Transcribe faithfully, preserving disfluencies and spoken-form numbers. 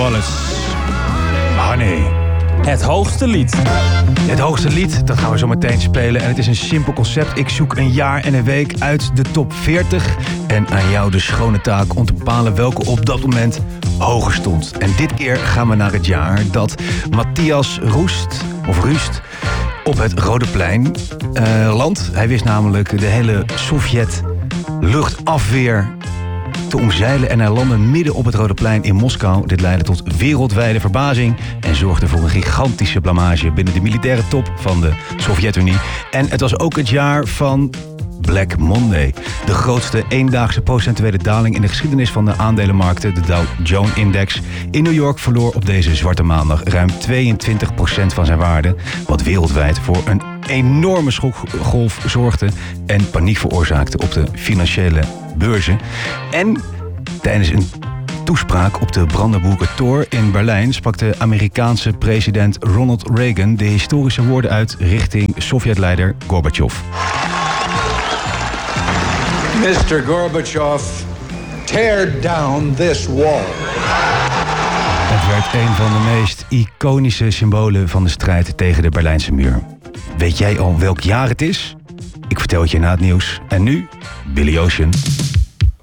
Wallace. Honey. Het hoogste lied. Het hoogste lied, dat gaan we zo meteen spelen. En het is een simpel concept. Ik zoek een jaar en een week uit de top veertig. En aan jou de schone taak om te bepalen welke op dat moment hoger stond. En dit keer gaan we naar het jaar dat Matthias Roest, of Rust, op het Rode Plein uh, landt. Hij wist namelijk de hele Sovjet-luchtafweer te omzeilen en hij landde midden op het Rode Plein in Moskou. Dit leidde tot wereldwijde verbazing en zorgde voor een gigantische blamage binnen de militaire top van de Sovjet-Unie. En het was ook het jaar van Black Monday. De grootste eendaagse procentuele daling in de geschiedenis van de aandelenmarkten, de Dow Jones-index. In New York verloor op deze zwarte maandag ruim tweeëntwintig procent van zijn waarde, wat wereldwijd voor een enorme schokgolf zorgde en paniek veroorzaakte op de financiële beurzen. En tijdens een toespraak op de Brandenburger Tor in Berlijn sprak de Amerikaanse president Ronald Reagan de historische woorden uit richting Sovjetleider Gorbachev. mister Gorbachev, tear down this wall. Het werd een van de meest iconische symbolen van de strijd tegen de Berlijnse muur. Weet jij al welk jaar het is? Ik vertel het je na het nieuws. En nu, Billy Ocean.